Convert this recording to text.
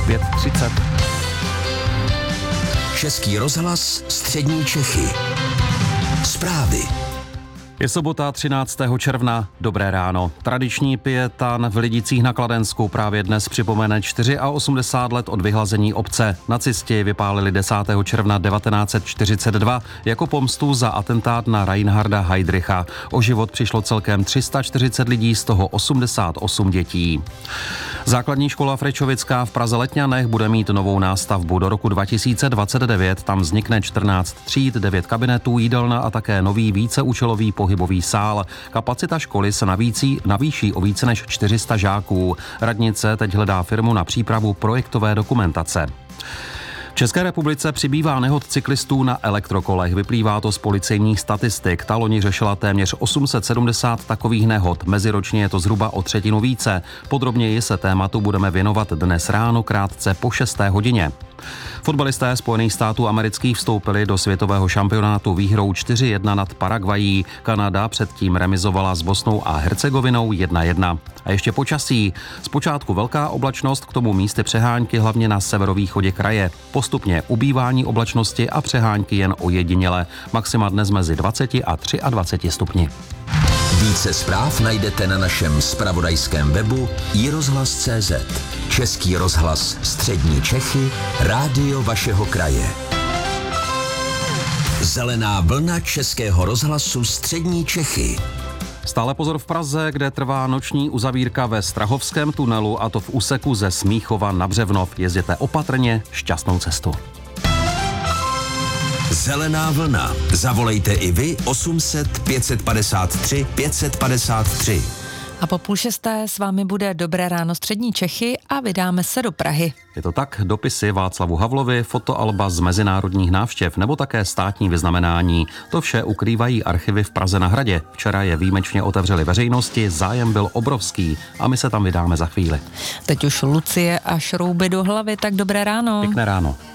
5:30. Český rozhlas Střední Čechy. Zprávy. Je sobota 13. června, dobré ráno. Tradiční pietan v Lidicích na Kladensku právě dnes připomene 84 let od vyhlazení obce. Nacisti vypálili 10. června 1942 jako pomstu za atentát na Reinharda Heydricha. O život přišlo celkem 340 lidí, z toho 88 dětí. Základní škola Frečovická v Praze Letňanech bude mít novou nástavbu do roku 2029. Tam vznikne 14 tříd, 9 kabinetů, jídelna a také nový víceúčelový pohybový sál. Kapacita školy se navýší o více než 400 žáků. Radnice teď hledá firmu na přípravu projektové dokumentace. V České republice přibývá nehod cyklistů na elektrokolech. Vyplývá to z policejních statistik. Ta loni řešila téměř 870 takových nehod. Meziročně je to zhruba o třetinu více. Podrobněji se tématu budeme věnovat dnes ráno krátce po 6. hodině. Fotbalisté Spojených států amerických vstoupili do světového šampionátu výhrou 4-1 nad Paraguají. Kanada předtím remizovala s Bosnou a Hercegovinou 1-1. A ještě počasí. Zpočátku velká oblačnost, k tomu místy přehánky hlavně na severovýchodě kraje. Postupně ubývání oblačnosti a přehánky jen ojediněle. Maxima dnes mezi 20 a 23 stupni. Více zpráv najdete na našem zpravodajském webu iRozhlas.cz. Český rozhlas Střední Čechy, rádio vašeho kraje. Zelená vlna Českého rozhlasu Střední Čechy. Stále pozor v Praze, kde trvá noční uzavírka ve Strahovském tunelu, a to v úseku ze Smíchova na Břevnov. Jezděte opatrně, šťastnou cestu. Zelená vlna. Zavolejte i vy 800 553 553. A po 5:30 s vámi bude Dobré ráno Střední Čechy a vydáme se do Prahy. Je to tak, dopisy Václavu Havlovi, fotoalba z mezinárodních návštěv nebo také státní vyznamenání. To vše ukrývají archivy v Praze na Hradě. Včera je výjimečně otevřeli veřejnosti, zájem byl obrovský a my se tam vydáme za chvíli. Teď už Lucie a šrouby do hlavy, tak dobré ráno. Pěkné ráno.